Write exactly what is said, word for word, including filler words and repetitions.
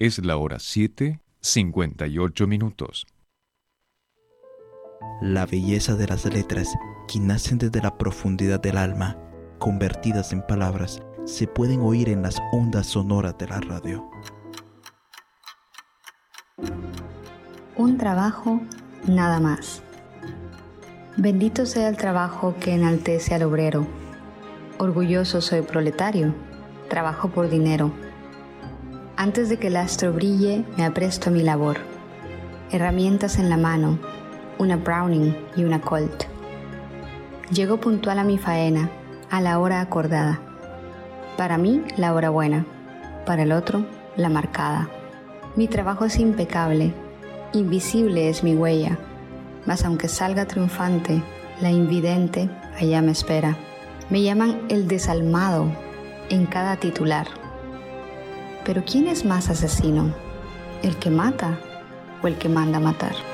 Es la hora siete, cincuenta y ocho minutos. La belleza de las letras, que nacen desde la profundidad del alma, convertidas en palabras, se pueden oír en las ondas sonoras de la radio. Un trabajo, nada más. Bendito sea el trabajo que enaltece al obrero. Orgulloso soy proletario, trabajo por dinero. Antes de que el astro brille, me apresto a mi labor. Herramientas en la mano, una Browning y una Colt. Llego puntual a mi faena, a la hora acordada. Para mí, la hora buena, para el otro, la marcada. Mi trabajo es impecable, invisible es mi huella, mas aunque salga triunfante, la invidente allá me espera. Me llaman el desalmado en cada titular. Pero ¿quién es más asesino? ¿El que mata o el que manda matar?